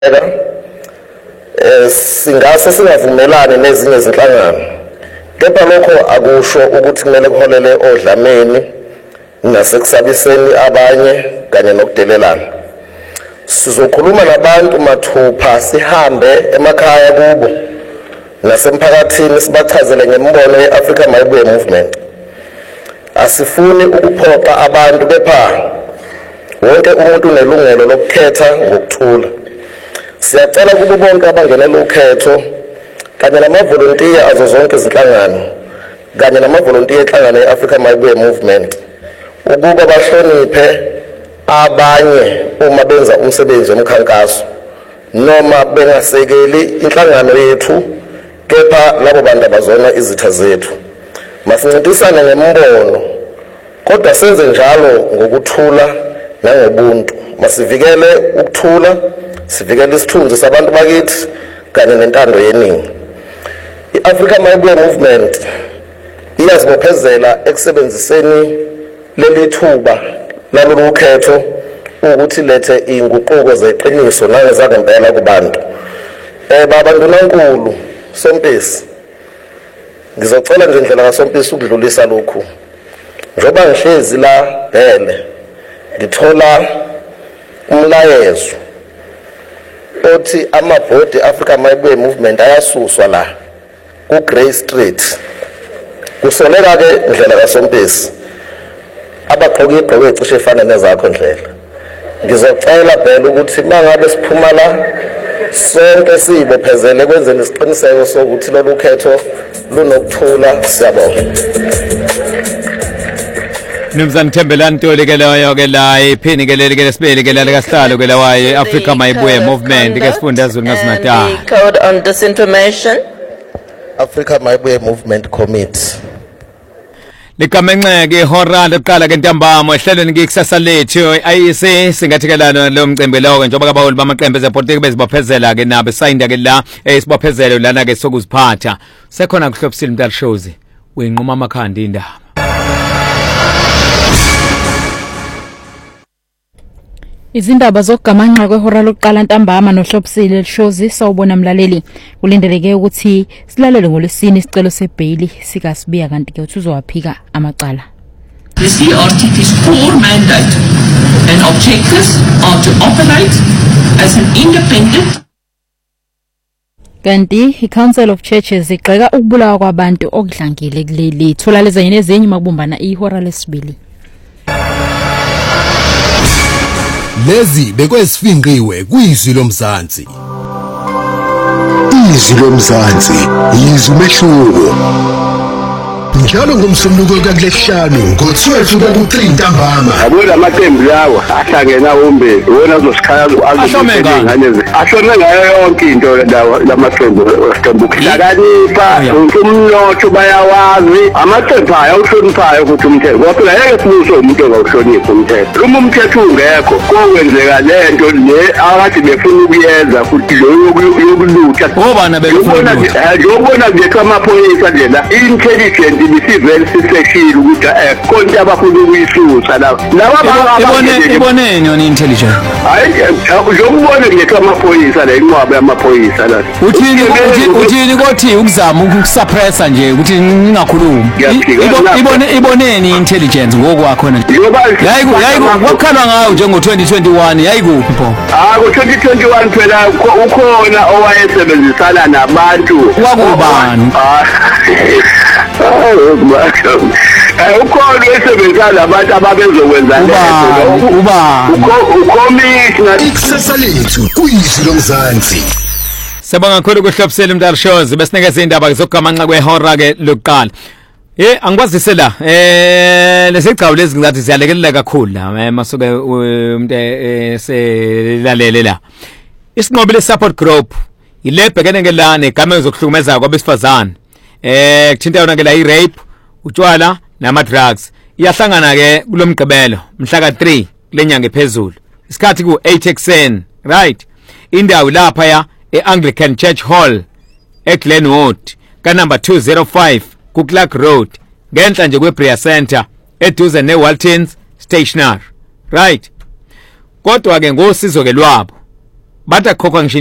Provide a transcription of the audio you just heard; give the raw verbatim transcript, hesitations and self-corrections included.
eh singase singavumelani nezinye izinhlangano kepha lokho akusho ukuthi kumele kuholele odlameni nasekusabiseni abanye kanye nokudelelana. Sizokhuluma nabantu mathupha sihambe emakhaya kubo nasemphakathini sibachazele ngembono yeAfrica Mayibuye Movement. Asifuni ukuphoqa abantu kepha wonke umuntu unelungelo lokukhetha ngokuthula. Siyacela kubo bonke abangenela ukhetho kanye namavolontiya azo zonke izinhlangano kanye namavolontiya enhlangano yeAfrica Mayibuye Movement ukuba bahloniphe abanye uma benza umsebenzi womkhankaso noma bengasekeli inhlangano yethu kepha labo bantu abazona izitha zethu. Masincintisane ngembono kodwa senze njalo ngokuthula nangobuntu. Masivikele ukuthula, sivikele isithunzi sabantu bakithi kanye nentando yeningi. iAfrica Mayibuye Movement iyazibophezela ekusebenziseni leli thuba lalolu ukhetho ukuthi lethe inguquko zeqiniso nangezangempela kubantu. Eh babantu nankulu Sompisi, ngizocela nje indlela kaSompisi ukudlulisa lokhu. Njoba ngihlezi la hele ngithola umlayezo othi amabhodi Africa Mayibuye Movement ayasuswa la ku Grey Street. Kusoleka ke indlela kaSompisi abaqoka igqoko ecishe efana nezakho ndlela. Ngizocela phela ukuthi mangabe siphuma la sonke sibophezele kwenzeni isiqiniseko sokuthi lolu khetho lunokuthula. Siyabonga. Mnumzane Thembelani Ntoli ke leyo ke la iphini ke leli ke lesibili ke leli kasihlalo ke lawaye Africa Mayibuye Movement ke sifundazwe ngaSinatal. Code on disinformation. Africa Mayibuye Movement Committee. Likamenceke ihora lokuqala ke ntambama ehlelweni ngikusasa lethu ayise singathikelana lo mcimbi lawo ke njengoba abaholi bamaqembu ezepolitiki bezibophezela ke nabe sayinda ke la esibophezelo lana ke sokuziphatha sekhona kuhlobisile Mdali Shozi wenquma amakhanda indaba. Izindaba zokugamanxa kwehora lokuqala ntambama nohlobisile Shozi sawubona mlaleli kulindeleke ukuthi silalele ngolesini isicelo sebail sika Sibiya kanti ke uzowaphika amacala. The C R T P's core mandate and objectives are to operate as an independent. Kanti iCouncil of Churches igxeka ukubulawa kwabantu okudlangile kuleli thola lezenye nezenye makubumbana ihora lesibili. Lezi bekwesifinqiwe kuyizwi lomzansi. Izwi lomzansi yizwi mehluko. Njalo ngomsombuluko kakulesihlanu ngo-twelve ku-three ntambama. Yabona amaqembu lawo ahlangena umbe wona uzosikhaya azomenganeze ahlome ngayo yonke into lawo lamaqembu esiqembu kuhlakanipha umnotho bayawazi amaqembu ayawuhloniphayo ukuthi umthetho kodwa ngeke sibuze umuntu ongawuhloniphi umthetho. Uma umthetho ungekho kokwenzeka lento le akade befuna ukuyenza futhi lo yokulutha obana befuna ukubona nje amaphoyisa lela intelligent ibisivele siseshile ukuthi eh konke abafuna ukuyisusa la laba ibone iboneni yona intelligent hayi ngiyobona nje amaphoyisa la inqwabe yamaphoyisa la uthini uthini kothi ukuzama ukusuppressa nje ukuthi ningakhulumi ibone iboneni intelligence ngokwakho na yayiku yayiku wakhala ngayo njengo twenty twenty-one yayikuphi pho ah ngo twenty twenty-one phela ukhona owayesebenzisana nabantu wakubani ukhona esebenzisa labantu ababezokwenza lento uba ucommissioner ikusasa lethu kuyizwi lomzansi. Sabanga kakhulu kuhlobisela Mdali Shozi besinikeza indaba zokugamanxa kwehora ke lokuqala. Eh angikwazise la eh lesicawule lezi ngizathi siyalekelela kakhulu la masuke umuntu eselalele la. Isinqobile support group ilebhekene ngela negama ezokuhlukumeza kwabesifazane. Eh kuthinta yona ke la i-rape, utshwala nama drugs. Iyahlangana ke kulomgqibelo mhla ka three kulenyanga ephezulu. Isikhathi ku eight ekuseni, right? Indawo lapha ya eAnglican Church Hall eGlenwood ka number two oh five ku Clark Road ngenhla nje kweBrea Center eduze neWaltons Stationery, right? Kodwa ke ngosizo ke lwabo bathi akukhokhwa ngisho